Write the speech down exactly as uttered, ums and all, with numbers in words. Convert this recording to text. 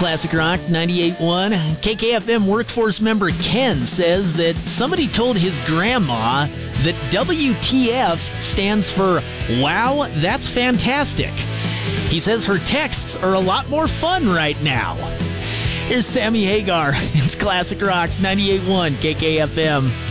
Classic Rock ninety-eight point one. K K F M workforce member Ken says that somebody told his grandma that W T F stands for Wow, That's Fantastic. He says her texts are a lot more fun right now. Here's Sammy Hagar. It's Classic Rock ninety-eight point one K K F M.